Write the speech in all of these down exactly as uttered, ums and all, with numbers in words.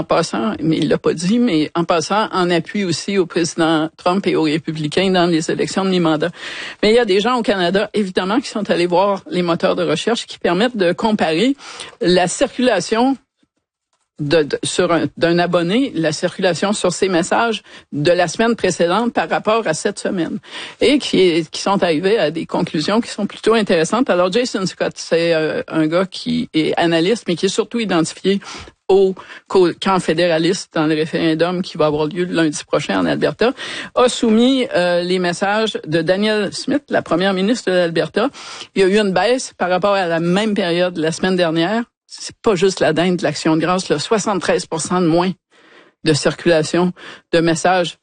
en passant, mais il l'a pas dit, mais en passant, en appui aussi au président Trump et aux républicains dans les élections de mi-mandat. Mais il y a des gens au Canada, évidemment, qui sont allés voir les moteurs de recherche qui permettent de comparer la circulation De, de, sur un, d'un abonné, la circulation sur ses messages de la semaine précédente par rapport à cette semaine. Et qui, est, qui sont arrivés à des conclusions qui sont plutôt intéressantes. Alors, Jason Scott, c'est euh, un gars qui est analyste, mais qui est surtout identifié au camp fédéraliste dans le référendum qui va avoir lieu le lundi prochain en Alberta, a soumis euh, les messages de Danielle Smith, la première ministre de l'Alberta. Il y a eu une baisse par rapport à la même période la semaine dernière. C'est pas juste la dinde de l'Action de grâce, là, soixante-treize pour cent de moins de circulation de messages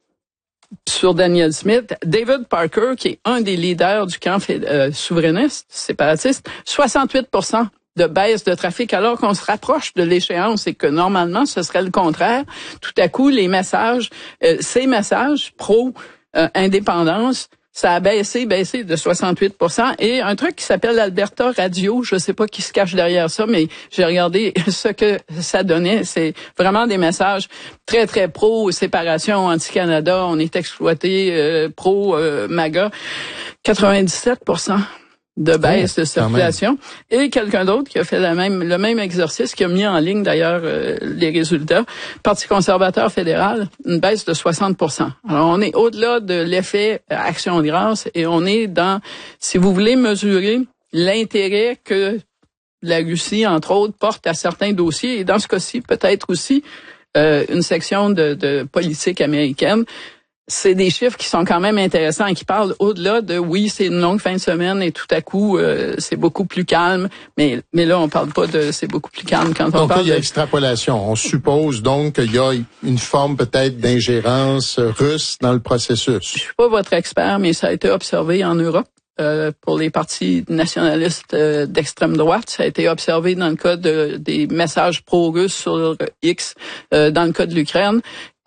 sur Danielle Smith. David Parker, qui est un des leaders du camp euh, souverainiste, séparatiste, soixante-huit pour cent de baisse de trafic, alors qu'on se rapproche de l'échéance et que normalement, ce serait le contraire. Tout à coup, les messages, euh, ces messages pro-indépendance, euh, ça a baissé, baissé de soixante-huit pour cent. Et un truc qui s'appelle Alberta Radio, je sais pas qui se cache derrière ça, mais j'ai regardé ce que ça donnait. C'est vraiment des messages très, très pro-séparation, anti-Canada, on est exploité, euh, pro-MAGA. Euh, quatre-vingt-dix-sept pour cent de baisse oh, de circulation. Et quelqu'un d'autre qui a fait la même, le même exercice, qui a mis en ligne d'ailleurs euh, les résultats. Parti conservateur fédéral, une baisse de soixante pour cent. Alors on est au-delà de l'effet Action de grâce et on est dans, si vous voulez mesurer l'intérêt que la Russie, entre autres, porte à certains dossiers, et dans ce cas-ci, peut-être aussi euh, une section de, de politique américaine. C'est des chiffres qui sont quand même intéressants et qui parlent au-delà de oui, c'est une longue fin de semaine et tout à coup euh, c'est beaucoup plus calme, mais mais là on parle pas de c'est beaucoup plus calme quand on donc, parle il y a de... extrapolation. On suppose donc qu'il y a une forme peut-être d'ingérence russe dans le processus. Je suis pas votre expert, mais ça a été observé en Europe. Euh, pour les partis nationalistes euh, d'extrême droite, ça a été observé dans le cas de des messages pro-russes sur X, euh, dans le cas de l'Ukraine.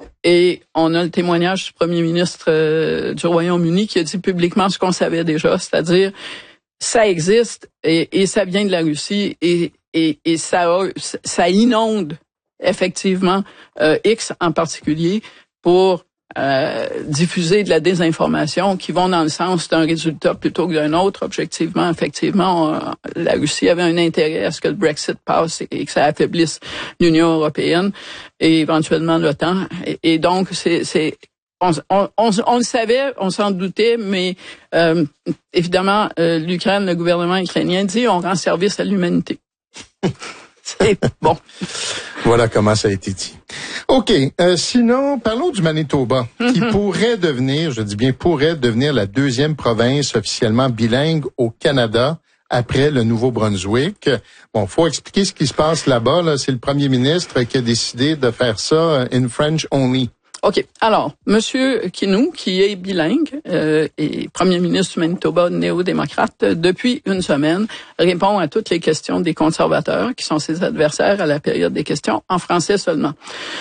Et on a le témoignage du premier ministre euh, du Royaume-Uni qui a dit publiquement ce qu'on savait déjà, c'est-à-dire ça existe et, et ça vient de la Russie et, et, et ça, a, ça inonde effectivement euh, X en particulier pour euh, diffuser de la désinformation qui vont dans le sens d'un résultat plutôt que d'un autre. Objectivement, effectivement, on, la Russie avait un intérêt à ce que le Brexit passe et que ça affaiblisse l'Union européenne et éventuellement l'OTAN. Et, et donc, c'est, c'est on, on, on, on le savait, on s'en doutait, mais euh, évidemment, euh, l'Ukraine, le gouvernement ukrainien dit on rend service à l'humanité. C'est bon. Voilà comment ça a été dit. OK. Euh, sinon, parlons du Manitoba, mm-hmm. qui pourrait devenir, je dis bien pourrait devenir la deuxième province officiellement bilingue au Canada après le Nouveau-Brunswick. Bon, faut expliquer ce qui se passe là-bas. Là. C'est le premier ministre qui a décidé de faire ça in French only. OK. Alors, Monsieur Kinou, qui est bilingue euh, et premier ministre du Manitoba néo-démocrate euh, depuis une semaine, répond à toutes les questions des conservateurs, qui sont ses adversaires à la période des questions, en français seulement.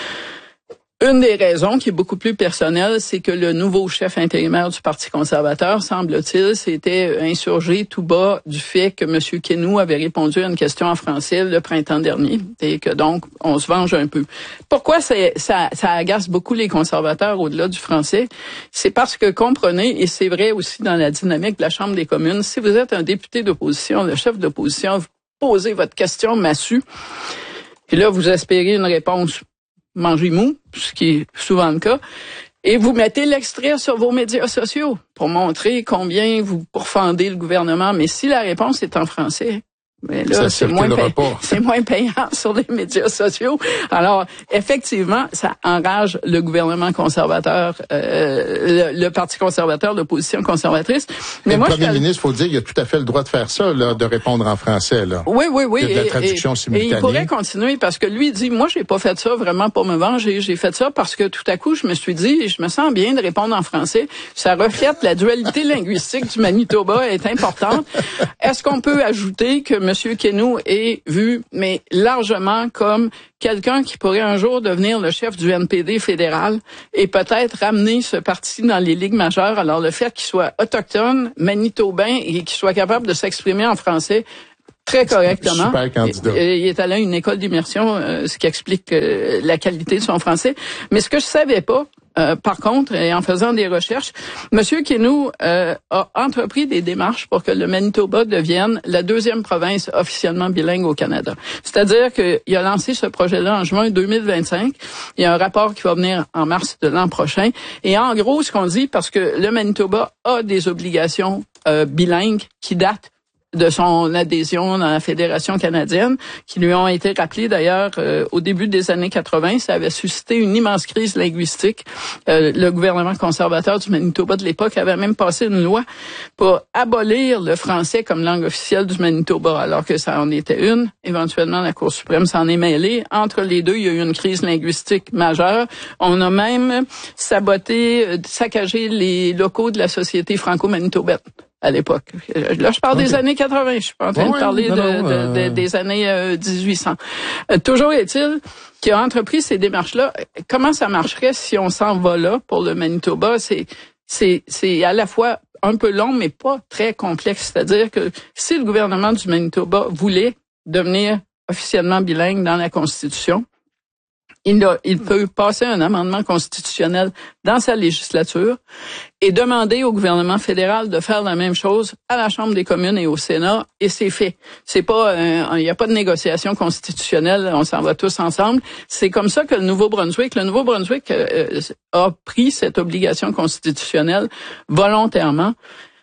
Une des raisons qui est beaucoup plus personnelle, c'est que le nouveau chef intérimaire du Parti conservateur, semble-t-il, s'était insurgé tout bas du fait que M. Kinou avait répondu à une question en français le printemps dernier et que donc on se venge un peu. Pourquoi c'est, ça, ça agace beaucoup les conservateurs au-delà du français? C'est parce que, comprenez, et c'est vrai aussi dans la dynamique de la Chambre des communes, si vous êtes un député d'opposition, le chef d'opposition, vous posez votre question massue, puis là, vous espérez une réponse mangez mou, ce qui est souvent le cas, et vous mettez l'extrait sur vos médias sociaux pour montrer combien vous pourfendez le gouvernement. Mais si la réponse est en français, mais là, c'est moins, pay- c'est moins payant sur les médias sociaux. Alors, effectivement, ça enrage le gouvernement conservateur, euh, le, le Parti conservateur, l'opposition conservatrice. Mais, Mais moi, le premier je... ministre, faut dire, il a tout à fait le droit de faire ça, là, de répondre en français, là. Oui, oui, oui. De la traduction et, simultanée. Et il pourrait continuer parce que lui, il dit, moi, j'ai pas fait ça vraiment pour me venger. J'ai fait ça parce que tout à coup, je me suis dit, je me sens bien de répondre en français. Ça reflète la dualité linguistique du Manitoba est importante. Est-ce qu'on peut ajouter que M. Kinou est vu, mais largement comme quelqu'un qui pourrait un jour devenir le chef du N P D fédéral et peut-être ramener ce parti dans les ligues majeures. Alors, le fait qu'il soit autochtone, manitobain et qu'il soit capable de s'exprimer en français Très correctement. Super candidat. Il, il est allé à une école d'immersion, euh, ce qui explique euh, la qualité de son français. Mais ce que je savais pas, euh, par contre, et en faisant des recherches, Monsieur Quenu euh, a entrepris des démarches pour que le Manitoba devienne la deuxième province officiellement bilingue au Canada. C'est-à-dire qu'il a lancé ce projet-là en juin deux mille vingt-cinq. Il y a un rapport qui va venir en mars de l'an prochain. Et en gros, ce qu'on dit, parce que le Manitoba a des obligations euh, bilingues qui datent de son adhésion dans la Fédération canadienne, qui lui ont été rappelées d'ailleurs euh, au début des années quatre-vingt. Ça avait suscité une immense crise linguistique. Euh, le gouvernement conservateur du Manitoba de l'époque avait même passé une loi pour abolir le français comme langue officielle du Manitoba, alors que ça en était une. Éventuellement, la Cour suprême s'en est mêlée. Entre les deux, il y a eu une crise linguistique majeure. On a même saboté, saccagé les locaux de la Société franco-manitobaine à l'époque. Là, je parle okay. des années quatre-vingt. Je suis pas en train oh, de parler oui, non, de, de, euh... de, des années euh, dix-huit cents. Euh, toujours est-il qu'il a entrepris ces démarches-là. Comment ça marcherait si on s'en va là pour le Manitoba? C'est, c'est, c'est à la fois un peu long, mais pas très complexe. C'est-à-dire que si le gouvernement du Manitoba voulait devenir officiellement bilingue dans la Constitution, Il, a, il peut passer un amendement constitutionnel dans sa législature et demander au gouvernement fédéral de faire la même chose à la Chambre des communes et au Sénat, et c'est fait. C'est pas, il n'y a pas de négociation constitutionnelle, on s'en va tous ensemble. C'est comme ça que le Nouveau-Brunswick, le Nouveau-Brunswick euh, a pris cette obligation constitutionnelle volontairement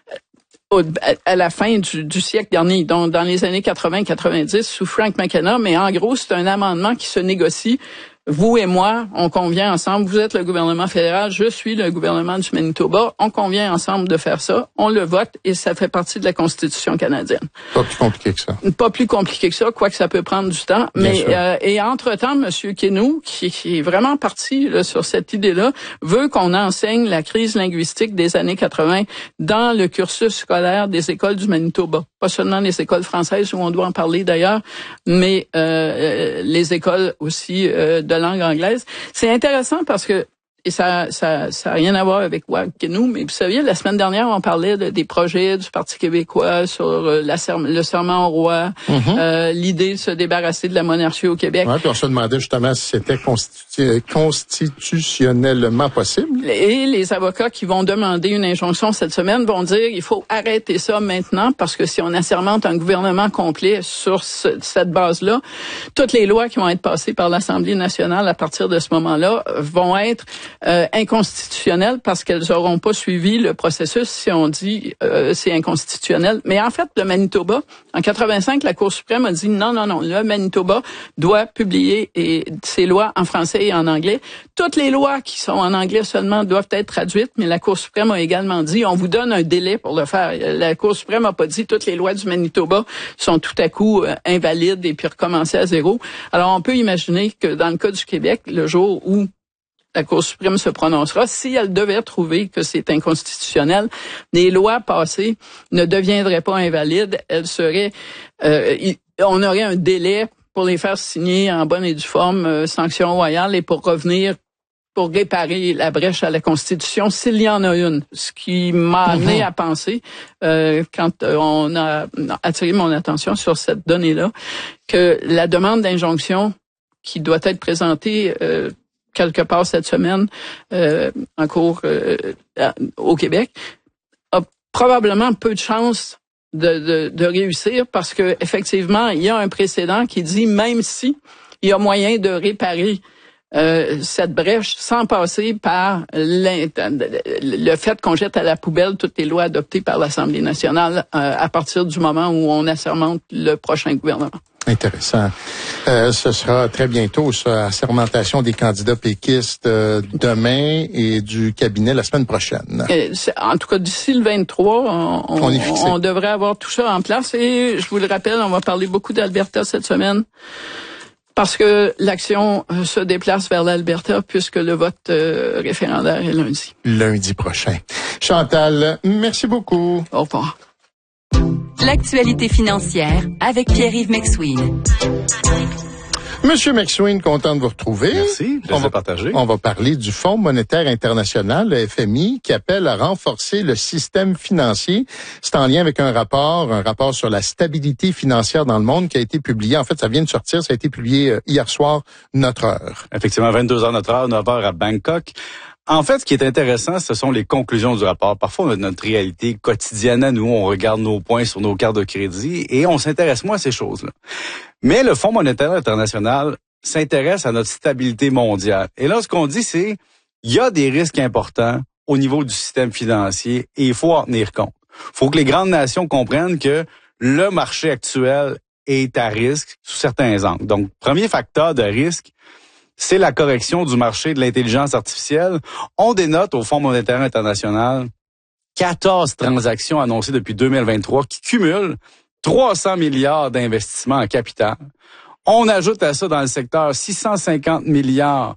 Au, à la fin du, du siècle dernier, donc dans les années quatre-vingt quatre-vingt-dix, sous Frank McKenna, mais en gros, c'est un amendement qui se négocie. Vous et moi, on convient ensemble, vous êtes le gouvernement fédéral, je suis le gouvernement du Manitoba, on convient ensemble de faire ça, on le vote et ça fait partie de la Constitution canadienne. Pas plus compliqué que ça. Pas plus compliqué que ça, quoique ça peut prendre du temps. Bien mais euh, Et entre-temps, M. Quenu, qui, qui est vraiment parti là, sur cette idée-là, veut qu'on enseigne la crise linguistique des années quatre-vingt dans le cursus scolaire des écoles du Manitoba. Pas seulement les écoles françaises où on doit en parler d'ailleurs, mais euh, les écoles aussi euh, de langue anglaise. C'est intéressant parce que, et ça ça ça a rien à voir avec Wag Quenu, mais vous saviez, la semaine dernière, on parlait de, des projets du Parti québécois sur euh, la serm- le serment au roi, mm-hmm. euh, l'idée de se débarrasser de la monarchie au Québec. Ouais, puis on se demandait justement si c'était constitu- constitutionnellement possible. Et les avocats qui vont demander une injonction cette semaine vont dire il faut arrêter ça maintenant parce que si on assermente un gouvernement complet sur ce, cette base-là, toutes les lois qui vont être passées par l'Assemblée nationale à partir de ce moment-là vont être Euh, inconstitutionnelles parce qu'elles n'auront pas suivi le processus si on dit euh, c'est inconstitutionnel. Mais en fait, le Manitoba, en quatre-vingt-cinq, la Cour suprême a dit non, non, non, le Manitoba doit publier et, ses lois en français et en anglais. Toutes les lois qui sont en anglais seulement doivent être traduites, mais la Cour suprême a également dit on vous donne un délai pour le faire. La Cour suprême n'a pas dit toutes les lois du Manitoba sont tout à coup euh, invalides et puis recommencer à zéro. Alors, on peut imaginer que dans le cas du Québec, le jour où la Cour suprême se prononcera, si elle devait trouver que c'est inconstitutionnel, les lois passées ne deviendraient pas invalides, elles seraient, euh, on aurait un délai pour les faire signer en bonne et due forme, euh, sanction royale, et pour revenir, pour réparer la brèche à la Constitution, s'il y en a une. Ce qui m'a amené mm-hmm. à penser, euh, quand euh, on a attiré mon attention sur cette donnée-là, que la demande d'injonction qui doit être présentée euh, quelque part cette semaine euh, en cours euh, au Québec, a probablement peu de chances de, de, de réussir parce que effectivement il y a un précédent qui dit même si il y a moyen de réparer euh, cette brèche sans passer par le fait qu'on jette à la poubelle toutes les lois adoptées par l'Assemblée nationale euh, à partir du moment où on assermente le prochain gouvernement. Intéressant. Euh, ce sera très bientôt, ça, assermentation des candidats péquistes euh, demain et du cabinet la semaine prochaine. Euh, en tout cas, d'ici le vingt-trois, on, on, on, on devrait avoir tout ça en place. Et je vous le rappelle, on va parler beaucoup d'Alberta cette semaine parce que l'action euh, se déplace vers l'Alberta puisque le vote euh, référendaire est lundi. Lundi prochain. Chantal, merci beaucoup. Au revoir. L'actualité financière avec Pierre-Yves McSween. Monsieur McSween, content de vous retrouver. Merci, plaisir de partager. On va parler du Fonds monétaire international, le F M I, qui appelle à renforcer le système financier. C'est en lien avec un rapport, un rapport sur la stabilité financière dans le monde qui a été publié. En fait, ça vient de sortir, ça a été publié hier soir, notre heure. Effectivement, vingt-deux heures notre heure, neuf heures à Bangkok. En fait, ce qui est intéressant, ce sont les conclusions du rapport. Parfois, on a notre réalité quotidienne à nous, on regarde nos points sur nos cartes de crédit et on s'intéresse moins à ces choses-là. Mais le Fonds monétaire international s'intéresse à notre stabilité mondiale. Et là, ce qu'on dit, c'est il y a des risques importants au niveau du système financier et il faut en tenir compte. Il faut que les grandes nations comprennent que le marché actuel est à risque sous certains angles. Donc, premier facteur de risque, c'est la correction du marché de l'intelligence artificielle. On dénote au Fonds monétaire international quatorze transactions annoncées depuis deux mille vingt-trois qui cumulent trois cents milliards d'investissements en capital. On ajoute à ça dans le secteur six cent cinquante milliards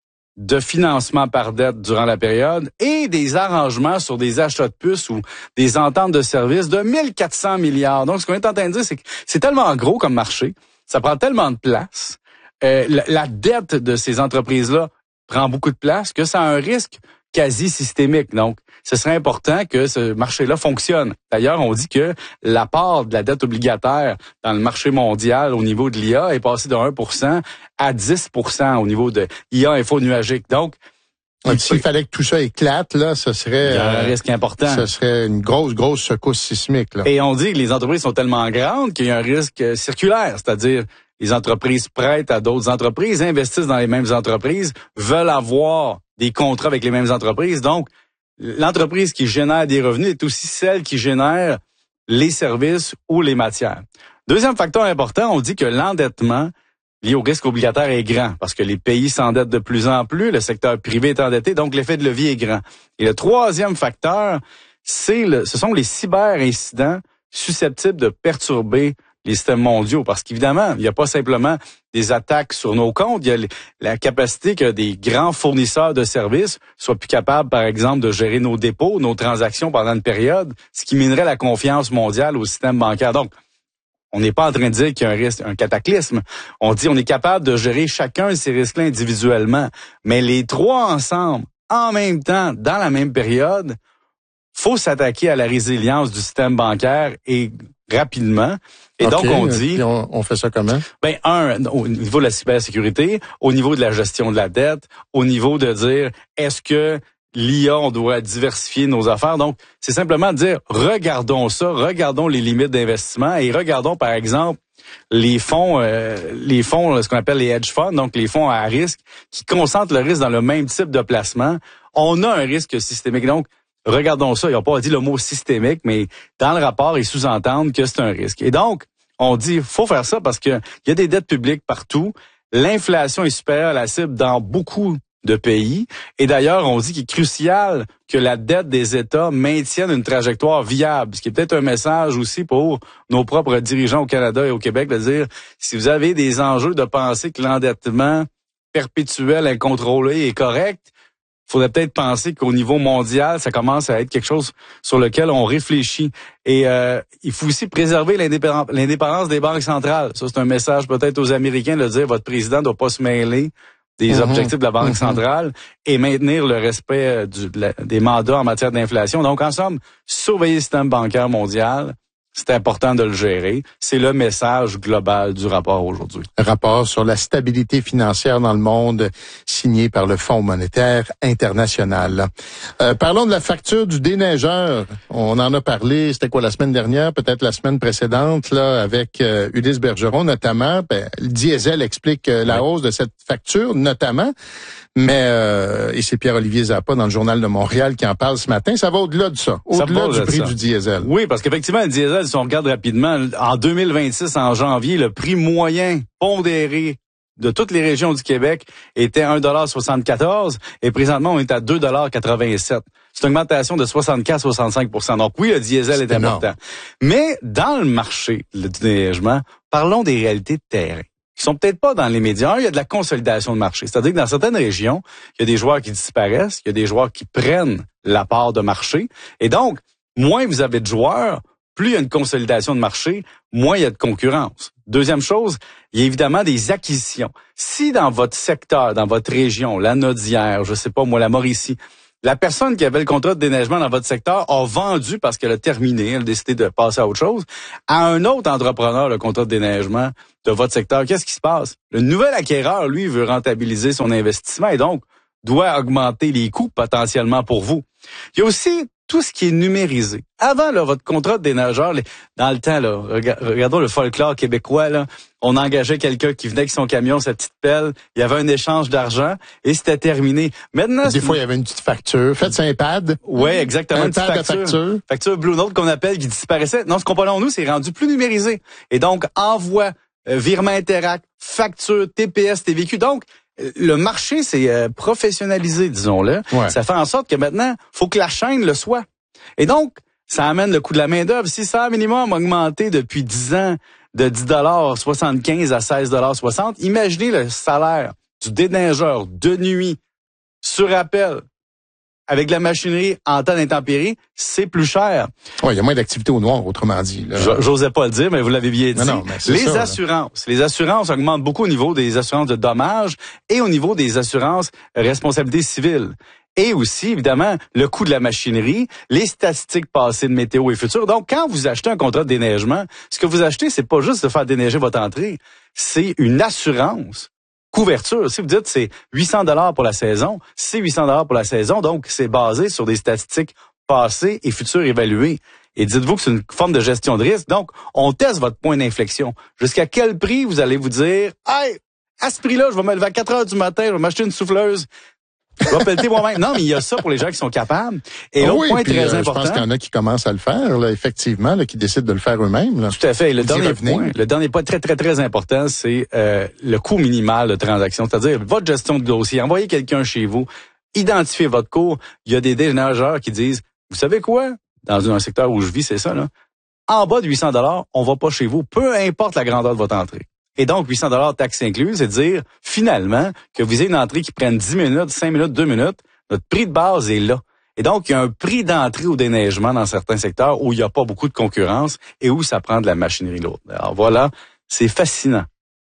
de financement par dette durant la période et des arrangements sur des achats de puces ou des ententes de services de mille quatre cents milliards. Donc, ce qu'on est en train de dire, c'est que c'est tellement gros comme marché, ça prend tellement de place. Euh, la, la dette de ces entreprises-là prend beaucoup de place que ça a un risque quasi systémique. Donc, ce serait important que ce marché-là fonctionne. D'ailleurs, on dit que la part de la dette obligataire dans le marché mondial au niveau de l'I A est passée de un pour cent à dix pour cent au niveau de I A info nuagique. Donc, ouais, s'il fallait que tout ça éclate, là, ce serait... Il y a un risque important. Ce serait une grosse, grosse secousse sismique, là. Et on dit que les entreprises sont tellement grandes qu'il y a un risque circulaire, c'est-à-dire les entreprises prêtent à d'autres entreprises, investissent dans les mêmes entreprises, veulent avoir des contrats avec les mêmes entreprises. Donc, l'entreprise qui génère des revenus est aussi celle qui génère les services ou les matières. Deuxième facteur important, on dit que l'endettement lié au risque obligataire est grand parce que les pays s'endettent de plus en plus, le secteur privé est endetté, donc l'effet de levier est grand. Et le troisième facteur, c'est le, ce sont les cyberincidents susceptibles de perturber les systèmes mondiaux, parce qu'évidemment, il n'y a pas simplement des attaques sur nos comptes, il y a la capacité que des grands fournisseurs de services soient plus capables, par exemple, de gérer nos dépôts, nos transactions pendant une période, ce qui minerait la confiance mondiale au système bancaire. Donc, on n'est pas en train de dire qu'il y a un risque, un cataclysme. On dit on est capable de gérer chacun de ces risques-là individuellement, mais les trois ensemble, en même temps, dans la même période, faut s'attaquer à la résilience du système bancaire et rapidement. Et okay, donc, on dit... On, on fait ça comment? Ben, un, au niveau de la cybersécurité, au niveau de la gestion de la dette, au niveau de dire, est-ce que l'I A, on doit diversifier nos affaires? Donc, c'est simplement de dire, regardons ça, regardons les limites d'investissement et regardons, par exemple, les fonds, euh, les fonds, ce qu'on appelle les hedge funds, donc les fonds à risque, qui concentrent le risque dans le même type de placement. On a un risque systémique. Donc, regardons ça. Ils n'ont pas dit le mot systémique, mais dans le rapport, ils sous-entendent que c'est un risque. Et donc, on dit, faut faire ça parce que il y a des dettes publiques partout. L'inflation est supérieure à la cible dans beaucoup de pays. Et d'ailleurs, on dit qu'il est crucial que la dette des États maintienne une trajectoire viable. Ce qui est peut-être un message aussi pour nos propres dirigeants au Canada et au Québec, de dire, si vous avez des enjeux de penser que l'endettement perpétuel, incontrôlé est correct, il faudrait peut-être penser qu'au niveau mondial, ça commence à être quelque chose sur lequel on réfléchit. Et euh, il faut aussi préserver l'indépendance, l'indépendance des banques centrales. Ça, c'est un message peut-être aux Américains de dire votre président ne doit pas se mêler des mmh, objectifs de la Banque mmh. centrale et maintenir le respect du, de la, des mandats en matière d'inflation. Donc, en somme, surveiller le système bancaire mondial, c'est important de le gérer. C'est le message global du rapport aujourd'hui. Rapport sur la stabilité financière dans le monde signé par le Fonds monétaire international. Euh, parlons de la facture du déneigeur. On en a parlé, c'était quoi, la semaine dernière, peut-être la semaine précédente, là, avec euh, Ulysse Bergeron notamment. Ben, le diesel explique euh, la oui. hausse de cette facture, notamment. Mais, euh, et c'est Pierre-Olivier Zappa dans le Journal de Montréal qui en parle ce matin, ça va au-delà de ça, au-delà du prix ça. du diesel. Oui, parce qu'effectivement, le diesel, si on regarde rapidement, en deux mille vingt-six, en janvier, le prix moyen pondéré de toutes les régions du Québec était un dollar soixante-quatorze et présentement, on est à deux dollars quatre-vingt-sept. C'est une augmentation de soixante-quatre à soixante-cinq pour cent. Donc oui, le diesel est, est important. Mais dans le marché du déneigement, parlons des réalités de terrain, qui sont peut-être pas dans les médias. Il y a de la consolidation de marché. C'est-à-dire que dans certaines régions, il y a des joueurs qui disparaissent, il y a des joueurs qui prennent la part de marché. Et donc, moins vous avez de joueurs, plus il y a une consolidation de marché, moins il y a de concurrence. Deuxième chose, il y a évidemment des acquisitions. Si dans votre secteur, dans votre région, la Naudière, je sais pas moi, la Mauricie, la personne qui avait le contrat de déneigement dans votre secteur a vendu parce qu'elle a terminé, elle a décidé de passer à autre chose, à un autre entrepreneur le contrat de déneigement de votre secteur, qu'est-ce qui se passe? Le nouvel acquéreur, lui, veut rentabiliser son investissement et donc doit augmenter les coûts potentiellement pour vous. Il y a aussi tout ce qui est numérisé. Avant, là, votre contrat de déneigeur, les, dans le temps, là, regardons le folklore québécois, là, on engageait quelqu'un qui venait avec son camion, sa petite pelle, il y avait un échange d'argent et c'était terminé. Maintenant, des fois, il y avait une petite facture. Faites un pad. Oui, exactement. Un une petite pad facture, de facture. Facture Blue Note qu'on appelle, qui disparaissait. Non, ce qu'on parle nous, c'est rendu plus numérisé. Et donc, envoi, euh, virement Interact, facture, T P S, T V Q. Donc, le marché s'est euh, professionnalisé, disons-le. Ouais. Ça fait en sorte que maintenant, faut que la chaîne le soit. Et donc, ça amène le coût de la main-d'œuvre. Si ça a minimum augmenté depuis dix ans de dix dollars soixante-quinze à seize dollars soixante, imaginez le salaire du déneigeur de nuit sur appel avec de la machinerie en temps d'intempéries, c'est plus cher. Oui, il y a moins d'activité au noir, autrement dit. Là. J'osais pas le dire, mais vous l'avez bien dit. Non, non, mais les ça, assurances. Là. Les assurances augmentent beaucoup au niveau des assurances de dommages et au niveau des assurances responsabilité civile. Et aussi, évidemment, le coût de la machinerie, les statistiques passées de météo et futur. Donc, quand vous achetez un contrat de déneigement, ce que vous achetez, c'est pas juste de faire déneiger votre entrée, c'est une assurance. Couverture. Si vous dites c'est huit cents dollars pour la saison, c'est huit cents dollars pour la saison, donc c'est basé sur des statistiques passées et futures évaluées. Et dites-vous que c'est une forme de gestion de risque. Donc, on teste votre point d'inflexion. Jusqu'à quel prix vous allez vous dire, hey, à ce prix-là, je vais me lever à quatre heures du matin, je vais m'acheter une souffleuse. Je vais pelleter moi-même. Non, mais il y a ça pour les gens qui sont capables. Et oh l'autre oui, point puis, très euh, important. Je pense qu'il y en a qui commencent à le faire, là, effectivement, là, qui décident de le faire eux-mêmes. Là. Tout à fait. Et le dernier point, le dernier point très, très, très important, c'est euh, le coût minimal de transaction. C'est-à-dire votre gestion de dossier. Envoyez quelqu'un chez vous, identifiez votre coût. Il y a des déneigeurs qui disent, vous savez quoi? Dans un secteur où je vis, c'est ça, là. En bas de huit cents dollars, on va pas chez vous, peu importe la grandeur de votre entrée. Et donc, huit cents dollars taxes incluses, c'est dire, finalement, que vous ayez une entrée qui prenne dix minutes, cinq minutes, deux minutes, notre prix de base est là. Et donc, il y a un prix d'entrée au déneigement dans certains secteurs où il n'y a pas beaucoup de concurrence et où ça prend de la machinerie lourde. Alors voilà, c'est fascinant.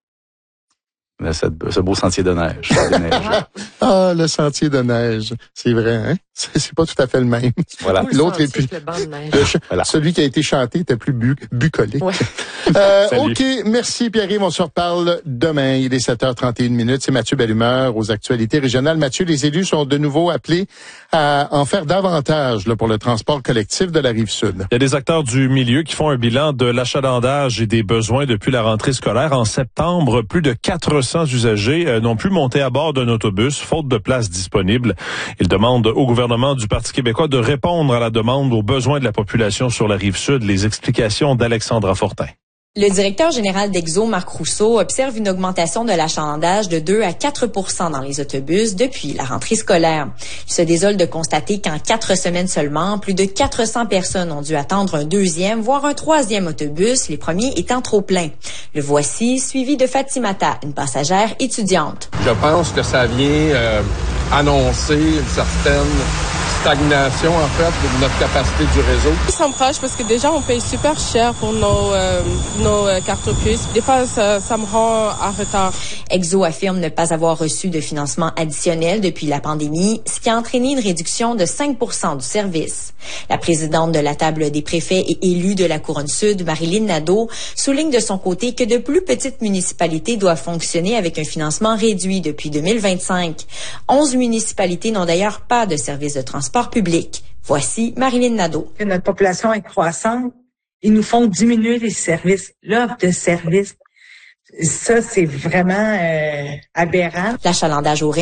Ce beau sentier de neige. Ah, le sentier de neige. C'est vrai, hein? C'est, c'est pas tout à fait le même. Voilà. L'autre est plus... Le ch... voilà. Celui qui a été chanté était plus bu... bucolique. Ouais. Euh, OK, merci Pierre-Yves. On se reparle demain. Il est sept heures trente et une minutes. C'est Mathieu Bellumeur aux actualités régionales. Mathieu, les élus sont de nouveau appelés à en faire davantage là, pour le transport collectif de la Rive-Sud. Il y a des acteurs du milieu qui font un bilan de l'achalandage et des besoins depuis la rentrée scolaire. En septembre, plus de quatre cents usagers euh, n'ont pu monter à bord d'un autobus, faute de place disponible. Ils demandent au gouvernement du Parti québécois de répondre à la demande aux besoins de la population sur la Rive-Sud. Les explications d'Alexandra Fortin. Le directeur général d'Exo, Marc Rousseau, observe une augmentation de l'achalandage de deux à quatre pour cent dans les autobus depuis la rentrée scolaire. Il se désole de constater qu'en quatre semaines seulement, plus de quatre cents personnes ont dû attendre un deuxième, voire un troisième autobus, les premiers étant trop pleins. Le voici, suivi de Fatimata, une passagère étudiante. Je pense que ça vient euh, annoncer une certaine stagnation, en fait, de notre capacité du réseau. Ça me fâche parce que déjà, on paye super cher pour nos, euh, nos euh, cartes puces. Des fois, ça, ça me rend en retard. Exo affirme ne pas avoir reçu de financement additionnel depuis la pandémie, ce qui a entraîné une réduction de cinq pour cent du service. La présidente de la table des préfets et élue de la Couronne-Sud, Marilyn Nadeau, souligne de son côté que de plus petites municipalités doivent fonctionner avec un financement réduit depuis deux mille vingt-cinq. Onze municipalités n'ont d'ailleurs pas de service de transport public. Voici Marilyn Nadeau. Notre population est croissante. Ils nous font diminuer les services, l'offre de services. Ça, c'est vraiment euh, aberrant. L'achalandage au